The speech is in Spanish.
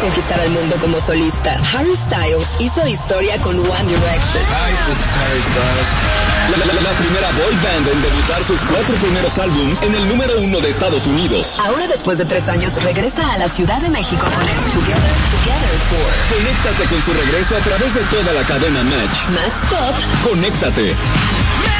conquistar al mundo como solista. Harry Styles hizo historia con One Direction. Hi, this is Harry Styles. La primera boy band en debutar sus 4 primeros álbumes en el número 1 de Estados Unidos. Ahora, después de 3 años, regresa a la Ciudad de México con el Together Tour. Conéctate con su regreso a través de toda la cadena Match. Más pop. Conéctate.